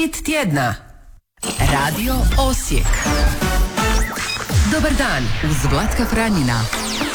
Hit tjedna. Radio Osijek. Dobar dan uz Vlatka Franjina.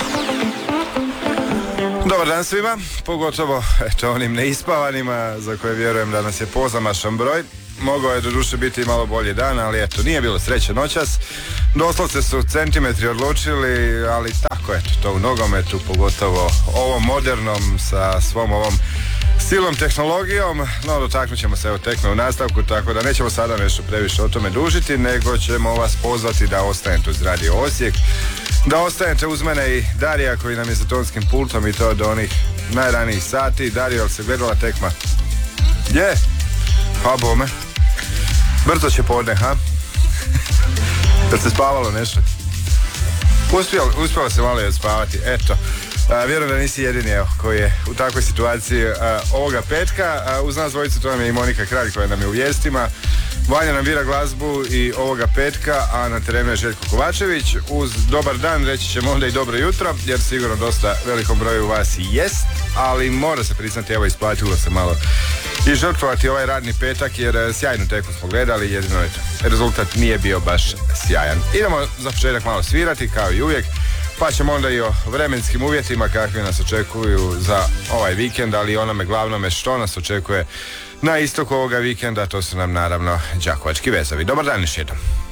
Dobar dan svima, pogotovo onim neispavanima za koje vjerujem da nas je pozamašan broj. Mogao je doduše biti malo bolji dan, ali eto, nije bilo sreće noćas. Doslovce su centimetri odlučili, ali tako eto, to u nogometu, pogotovo ovom modernom sa svom ovom silom tehnologijom. No, dotaknut ćemo se evo tekme u nastavku, tako da nećemo sada nešto previše o tome dužiti, nego ćemo vas pozvati da ostanete uz Radio Osijek, da ostanete uz mene i Darija koji nam je za tonskim pultom i to do onih najranijih sati. Dario, jel se gledala tekma? Je? Pa bome. Brzo će podne, ha? Jel se spavalo nešto? Uspjelo se malo i odspavati, eto. Vjerujem da nisi jedini koji je u takvoj situaciji ovoga petka. Uz nas dvojicu to nam je i Monika Kralj koja nam je u vijestima. Vanja nam bira glazbu i ovoga petka, a na terenu je Željko Kovačević. Uz dobar dan reći ćemo onda i dobro jutro, jer sigurno dosta velikom broju vas i jest, ali mora se priznati, evo isplatilo se malo i žrtvovati ovaj radni petak, jer sjajnu tekmu smo gledali, jedino rezultat nije bio baš sjajan. Idemo za početak malo svirati, kao i uvijek, pa ćemo onda i o vremenskim uvjetima kakvi nas očekuju za ovaj vikend, ali i onome glavnome što nas očekuje na istoku ovoga vikenda, to su nam naravno đakovački vezovi. Dobar dan još jednom.